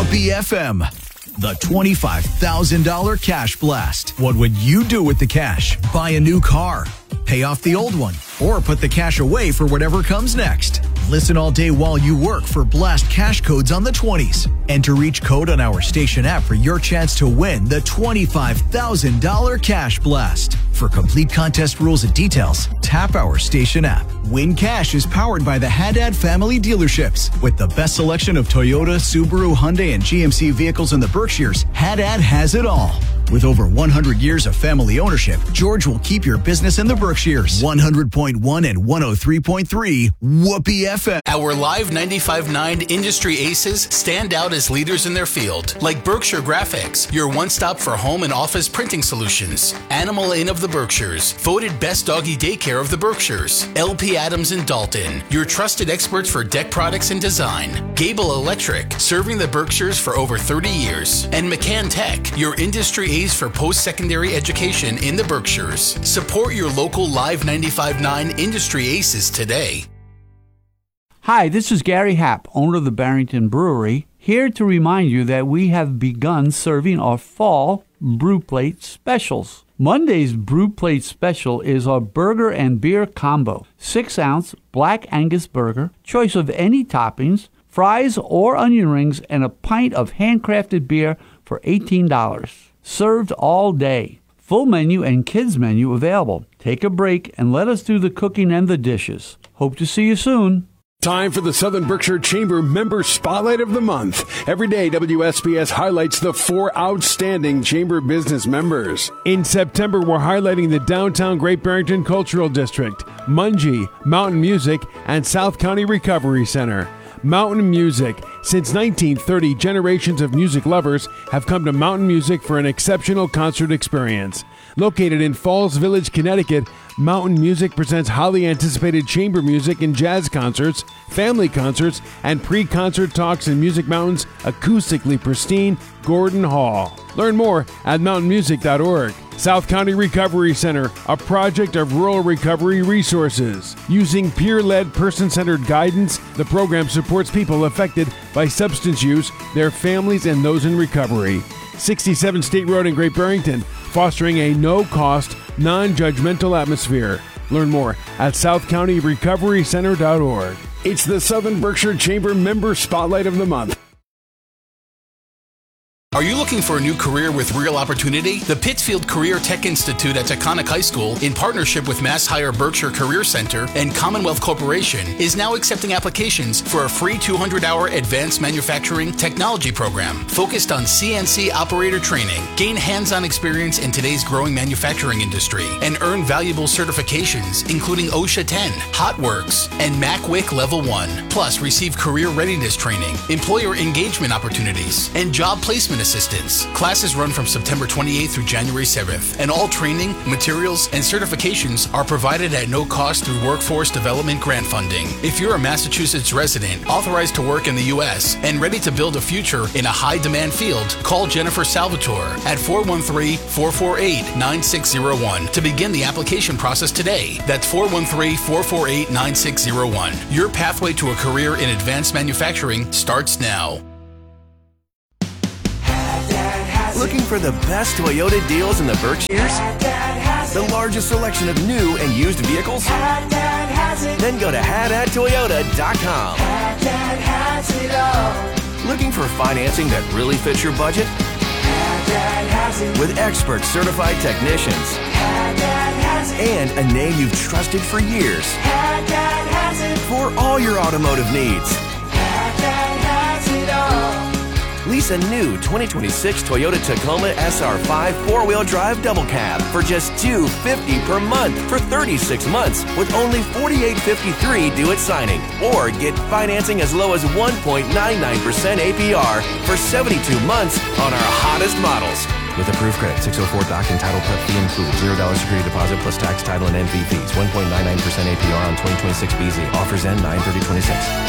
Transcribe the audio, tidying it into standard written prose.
Whoopee FM. The $25,000 Cash Blast. What would you do with the cash? Buy a new car, pay off the old one, or put the cash away for whatever comes next. Listen all day while you work for Blast cash codes on the 20s. Enter each code on our station app for your chance to win the $25,000 Cash Blast. For complete contest rules and details, tap our station app. Win Cash is powered by the Haddad family dealerships. With the best selection of Toyota, Subaru, Hyundai, and GMC vehicles in the Berkshires, Haddad has it all. With over 100 years of family ownership, George will keep your business in the Berkshires. 100.1 and 103.3 Whoopee FM. Our Live 95.9 industry aces stand out as leaders in their field, like Berkshire Graphics, your one-stop for home and office printing solutions. Animal Inn of the Berkshires, voted best doggy daycare of the Berkshires. LP Adams in Dalton, your trusted experts for deck products and design. Gable Electric, serving the Berkshires for over 30 years. And McCann Tech, your industry ace for post-secondary education in the Berkshires. Support your local Live 95.9 industry aces today. Hi, this is Gary Happ, owner of the Barrington Brewery, here to remind you that we have begun serving our fall brew plate specials. Monday's brew plate special is our burger and beer combo. 6-ounce Black Angus burger, choice of any toppings, fries or onion rings, and a pint of handcrafted beer for $18. Served all day. Full menu and kids menu available. Take a break and let us do the cooking and the dishes. Hope to see you soon. Time for the Southern Berkshire Chamber Member Spotlight of the Month. Every day, WSBS highlights the 4 outstanding Chamber business members. In September, we're highlighting the Downtown Great Barrington Cultural District, Mungie, Mountain Music, and South County Recovery Center. Mountain Music. Since 1930, generations of music lovers have come to Mountain Music for an exceptional concert experience. Located in Falls Village, Connecticut, Mountain Music presents highly anticipated chamber music and jazz concerts, family concerts, and pre-concert talks in Music Mountain's acoustically pristine Gordon Hall. Learn more at mountainmusic.org. South County Recovery Center, a project of Rural Recovery Resources. Using peer-led, person-centered guidance, the program supports people affected by substance use, their families, and those in recovery. 67 State Road in Great Barrington, fostering a no-cost, non-judgmental atmosphere. Learn more at southcountyrecoverycenter.org. It's the Southern Berkshire Chamber Member Spotlight of the Month. Are you looking for a new career with real opportunity? The Pittsfield Career Tech Institute at Taconic High School, in partnership with Mass Hire Berkshire Career Center and Commonwealth Corporation, is now accepting applications for a free 200-hour advanced manufacturing technology program focused on CNC operator training. Gain hands-on experience in today's growing manufacturing industry and earn valuable certifications, including OSHA 10, HotWorks, and MacWick Level 1. Plus, receive career readiness training, employer engagement opportunities, and job placement assistance. Classes run from September 28th through January 7th, and all training, materials, and certifications are provided at no cost through Workforce Development Grant Funding. If you're a Massachusetts resident, authorized to work in the U.S., and ready to build a future in a high-demand field, call Jennifer Salvatore at 413-448-9601 to begin the application process today. That's 413-448-9601. Your pathway to a career in advanced manufacturing starts now. Looking for the best Toyota deals in the Berkshires? The largest selection of new and used vehicles? Then go to HaddadToyota.com. Looking for financing that really fits your budget? With expert certified technicians and a name you've trusted for years. For all your automotive needs. Lease a new 2026 Toyota Tacoma SR5 4-wheel drive double cab for just $250 per month for 36 months with only $48.53 due at signing. Or get financing as low as 1.99% APR for 72 months on our hottest models. With approved credit, 604 doc and title prep fee included. $0 security deposit plus tax, title, and NV fees. 1.99% APR on 2026 BZ. Offers end 9/30/26.